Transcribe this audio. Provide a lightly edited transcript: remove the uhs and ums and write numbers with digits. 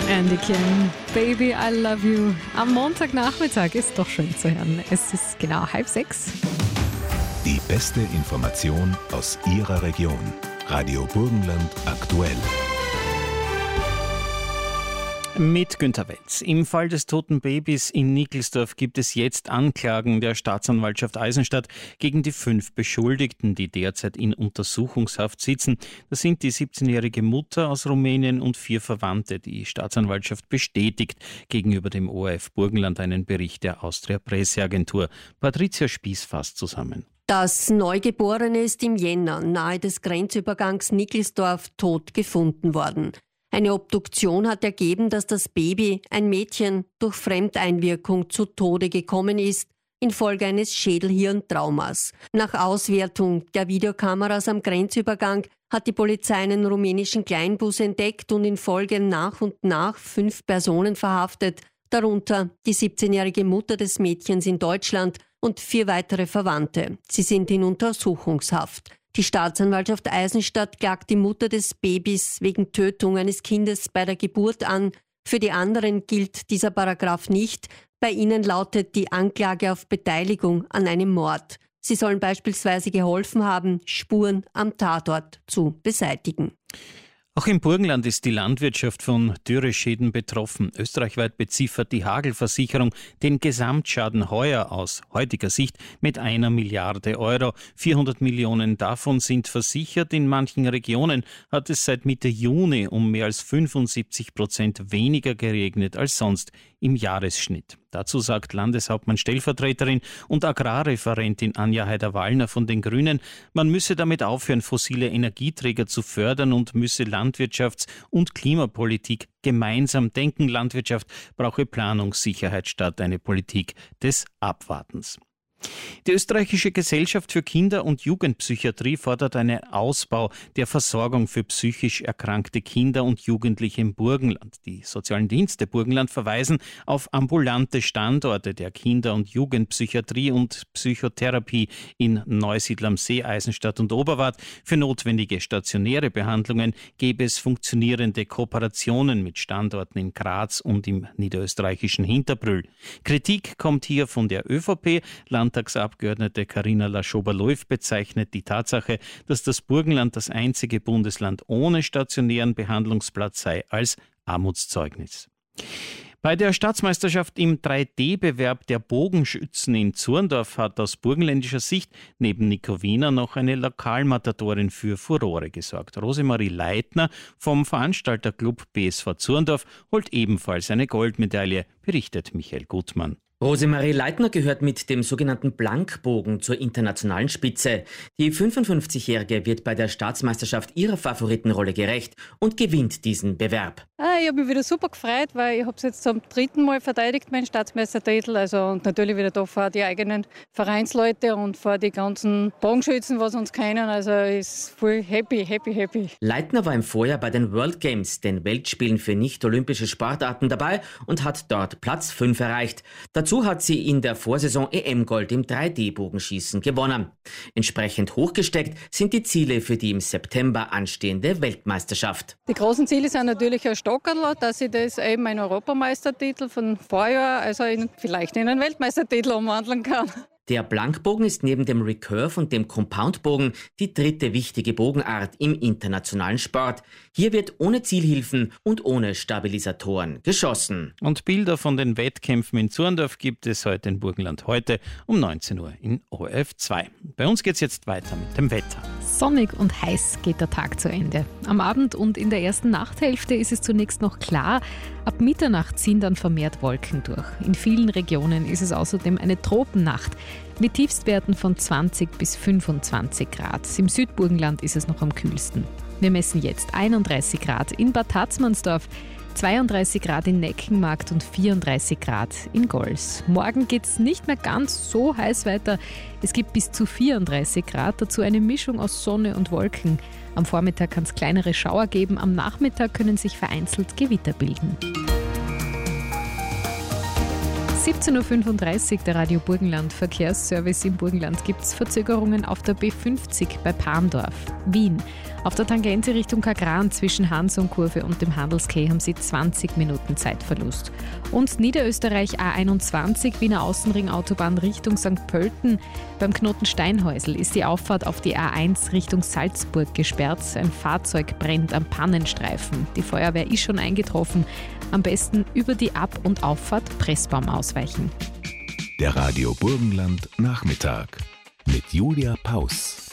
Andy Kim, Baby, I love you. Am Montagnachmittag ist doch schön zu hören. Es ist genau 5:30. Die beste Information aus Ihrer Region. Radio Burgenland aktuell. Mit Günter Welz. Im Fall des toten Babys in Nickelsdorf gibt es jetzt Anklagen der Staatsanwaltschaft Eisenstadt gegen die 5 Beschuldigten, die derzeit in Untersuchungshaft sitzen. Das sind die 17-jährige Mutter aus Rumänien und 4 Verwandte. Die Staatsanwaltschaft bestätigt gegenüber dem ORF Burgenland einen Bericht der Austria Presseagentur. Patricia Spieß fasst zusammen. Das Neugeborene ist im Jänner nahe des Grenzübergangs Nickelsdorf tot gefunden worden. Eine Obduktion hat ergeben, dass das Baby, ein Mädchen, durch Fremdeinwirkung zu Tode gekommen ist, infolge eines Schädelhirntraumas. Nach Auswertung der Videokameras am Grenzübergang hat die Polizei einen rumänischen Kleinbus entdeckt und in Folge nach und nach 5 Personen verhaftet, darunter die 17-jährige Mutter des Mädchens in Deutschland und 4 weitere Verwandte. Sie sind in Untersuchungshaft. Die Staatsanwaltschaft Eisenstadt klagt die Mutter des Babys wegen Tötung eines Kindes bei der Geburt an. Für die anderen gilt dieser Paragraph nicht. Bei ihnen lautet die Anklage auf Beteiligung an einem Mord. Sie sollen beispielsweise geholfen haben, Spuren am Tatort zu beseitigen. Auch im Burgenland ist die Landwirtschaft von Dürreschäden betroffen. Österreichweit beziffert die Hagelversicherung den Gesamtschaden heuer aus heutiger Sicht mit 1 Milliarde Euro. 400 Millionen davon sind versichert. In manchen Regionen hat es seit Mitte Juni um mehr als 75% weniger geregnet als sonst im Jahresschnitt. Dazu sagt Landeshauptmann-Stellvertreterin und Agrarreferentin Anja Haider-Wallner von den Grünen, man müsse damit aufhören, fossile Energieträger zu fördern und müsse Landwirtschafts- und Klimapolitik gemeinsam denken. Landwirtschaft brauche Planungssicherheit statt eine Politik des Abwartens. Die österreichische Gesellschaft für Kinder- und Jugendpsychiatrie fordert einen Ausbau der Versorgung für psychisch erkrankte Kinder und Jugendliche im Burgenland. Die sozialen Dienste Burgenland verweisen auf ambulante Standorte der Kinder- und Jugendpsychiatrie und Psychotherapie in Neusiedl am See, Eisenstadt und Oberwart. Für notwendige stationäre Behandlungen gäbe es funktionierende Kooperationen mit Standorten in Graz und im niederösterreichischen Hinterbrühl. Kritik kommt hier von der ÖVP. Landtagsabgeordnete Karina Laschober-Leuf bezeichnet die Tatsache, dass das Burgenland das einzige Bundesland ohne stationären Behandlungsplatz sei, als Armutszeugnis. Bei der Staatsmeisterschaft im 3D-Bewerb der Bogenschützen in Zurndorf hat aus burgenländischer Sicht neben Nico Wiener noch eine Lokalmatadorin für Furore gesorgt. Rosemarie Leitner vom Veranstalterclub BSV Zurndorf holt ebenfalls eine Goldmedaille, berichtet Michael Gutmann. Rosemarie Leitner gehört mit dem sogenannten Blankbogen zur internationalen Spitze. Die 55-Jährige wird bei der Staatsmeisterschaft ihrer Favoritenrolle gerecht und gewinnt diesen Bewerb. Ich habe mich wieder super gefreut, weil ich habe es jetzt zum 3. Mal verteidigt, meinen Staatsmeistertitel. Und natürlich wieder da vor die eigenen Vereinsleute und vor die ganzen Bogenschützen, was uns kennen. Also ist voll happy. Leitner war im Vorjahr bei den World Games, den Weltspielen für nicht-olympische Sportarten, dabei und hat dort Platz 5 erreicht. Dazu hat sie in der Vorsaison EM-Gold im 3D-Bogenschießen gewonnen. Entsprechend hochgesteckt sind die Ziele für die im September anstehende Weltmeisterschaft. Die großen Ziele sind natürlich ein Stockerl, dass ich das eben einen Europameistertitel von Vorjahr, vielleicht in einen Weltmeistertitel umwandeln kann. Der Blankbogen ist neben dem Recurve und dem Compoundbogen die 3. wichtige Bogenart im internationalen Sport. Hier wird ohne Zielhilfen und ohne Stabilisatoren geschossen. Und Bilder von den Wettkämpfen in Zurndorf gibt es heute in Burgenland heute um 19 Uhr in ORF 2. Bei uns geht es jetzt weiter mit dem Wetter. Sonnig und heiß geht der Tag zu Ende. Am Abend und in der ersten Nachthälfte ist es zunächst noch klar. Ab Mitternacht ziehen dann vermehrt Wolken durch. In vielen Regionen ist es außerdem eine Tropennacht mit Tiefstwerten von 20 bis 25 Grad. Im Südburgenland ist es noch am kühlsten. Wir messen jetzt 31 Grad in Bad Hatzmannsdorf, 32 Grad in Neckenmarkt und 34 Grad in Gols. Morgen geht es nicht mehr ganz so heiß weiter. Es gibt bis zu 34 Grad, dazu eine Mischung aus Sonne und Wolken. Am Vormittag kann es kleinere Schauer geben, am Nachmittag können sich vereinzelt Gewitter bilden. 17.35 Uhr, der Radio Burgenland Verkehrsservice im Burgenland. Gibt es Verzögerungen auf der B50 bei Palmdorf, Wien. Auf der Tangente Richtung Kagran zwischen Hansung-Kurve und dem Handelskeh haben Sie 20 Minuten Zeitverlust. Und Niederösterreich A21 Wiener Außenring-Autobahn Richtung St. Pölten. Beim Knoten Steinhäusl ist die Auffahrt auf die A1 Richtung Salzburg gesperrt. Ein Fahrzeug brennt am Pannenstreifen. Die Feuerwehr ist schon eingetroffen. Am besten über die Ab- und Auffahrt Pressbaum ausweichen. Der Radio Burgenland Nachmittag mit Julia Paus.